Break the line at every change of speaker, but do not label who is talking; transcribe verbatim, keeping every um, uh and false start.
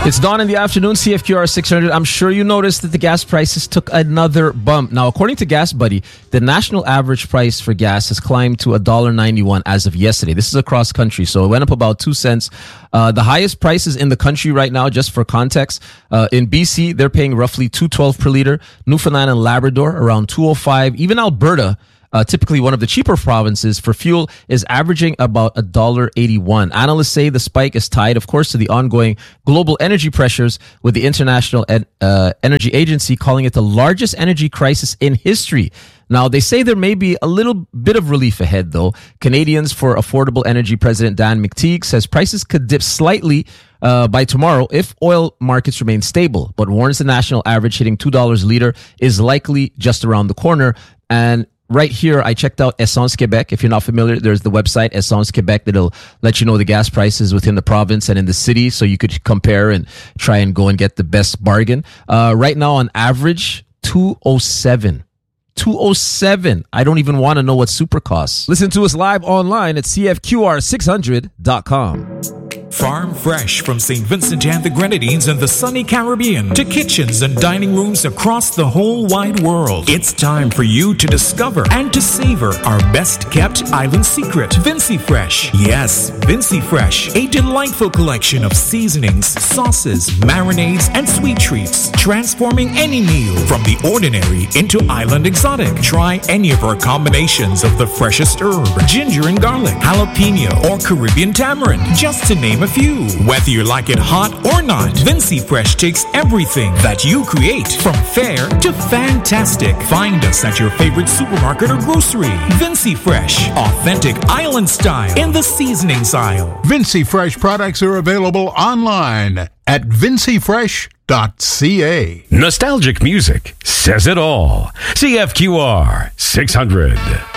It's dawn in the afternoon, C F Q R six hundred. I'm sure you noticed that the gas prices took another bump. Now, according to Gas Buddy, the national average price for gas has climbed to one dollar ninety-one as of yesterday. This is across country, so it went up about two cents. Uh, the highest prices in the country right now, just for context, uh, in B C, they're paying roughly two twelve per liter. Newfoundland and Labrador, around two oh five. Even Alberta, Uh, typically one of the cheaper provinces for fuel, is averaging about one dollar eighty-one. Analysts say the spike is tied, of course, to the ongoing global energy pressures, with the International en- uh, Energy Agency calling it the largest energy crisis in history. Now, they say there may be a little bit of relief ahead, though. Canadians for Affordable Energy President Dan McTeague says prices could dip slightly uh, by tomorrow if oil markets remain stable, but warns the national average hitting two dollars a liter is likely just around the corner. And right here, I checked out Essence Quebec. If you're not familiar, there's the website Essence Quebec that'll let you know the gas prices within the province and in the city, so you could compare and try and go and get the best bargain. Uh, right now, on average, two oh seven. two oh seven. I don't even want to know what super costs.
Listen to us live online at C F Q R six hundred dot com.
Farm fresh from Saint Vincent and the Grenadines and the sunny Caribbean to kitchens and dining rooms across the whole wide world. It's time for you to discover and to savor our best kept island secret, Vincy Fresh. Yes, Vincy Fresh, a delightful collection of seasonings, sauces, marinades, and sweet treats, transforming any meal from the ordinary into island exotic. Try any of our combinations of the freshest herb, ginger and garlic, jalapeno, or Caribbean tamarind, just to name a few. Whether you like it hot or not, Vincy Fresh takes everything that you create from fair to fantastic. Find us at your favorite supermarket or grocery. Vincy Fresh, authentic island style in the seasonings aisle.
Vincy Fresh products are available online at vincy fresh dot c a.
Nostalgic music says it all. C F Q R six hundred.